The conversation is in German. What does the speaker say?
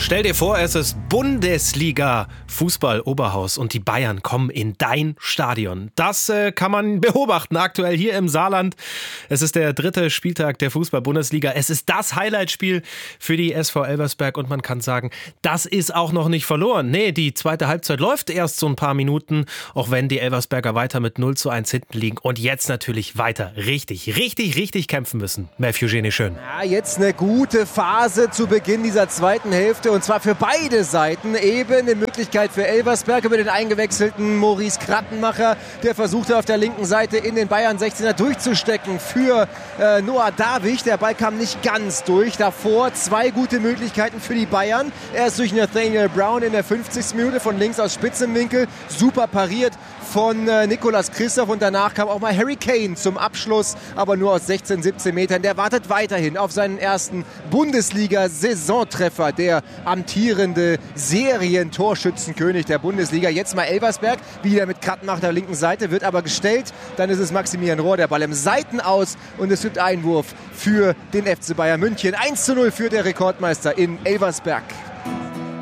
Stell dir vor, es ist Bundesliga-Fußball-Oberhaus und die Bayern kommen in dein Stadion. Das kann man beobachten aktuell hier im Saarland. Es ist der 3. Spieltag der Fußball-Bundesliga. Es ist das Highlight-Spiel für die SV Elversberg und man kann sagen, das ist auch noch nicht verloren. Nee, die zweite Halbzeit läuft erst so ein paar Minuten, auch wenn die Elversberger weiter mit 0:1 hinten liegen und jetzt natürlich weiter richtig kämpfen müssen. Matthew Gene schön. Ja, jetzt eine gute Phase zu Beginn dieser zweiten Hälfte und zwar für beide Seiten. Eben eine Möglichkeit für Elversberg über den eingewechselten Maurice Krattenmacher. Der versuchte auf der linken Seite in den Bayern 16er durchzustecken für Noah Davig. Der Ball kam nicht ganz durch. Davor 2 gute Möglichkeiten für die Bayern. Erst durch Nathaniel Brown in der 50. Minute von links aus Spitzenwinkel. Super pariert von Nicolas Christoph und danach kam auch mal Harry Kane zum Abschluss, aber nur aus 16, 17 Metern. Der wartet weiterhin auf seinen ersten Bundesliga-Saisontreffer, der amtierende Serientorschützenkönig der Bundesliga. Jetzt mal Elversberg, wieder mit Krattenmacher der linken Seite, wird aber gestellt. Dann ist es Maximilian Rohr, der Ball im Seitenaus und es gibt Einwurf für den FC Bayern München. 1:0 für der Rekordmeister in Elversberg.